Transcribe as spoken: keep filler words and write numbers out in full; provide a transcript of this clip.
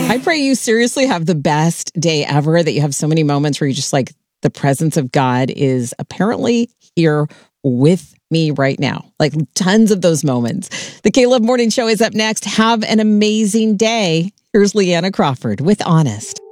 I pray you seriously have the best day ever, that you have so many moments where you just like the presence of God is apparently here with me right now. Like tons of those moments. The Caleb Morning Show is up next. Have an amazing day. Here's Leanna Crawford with Honest.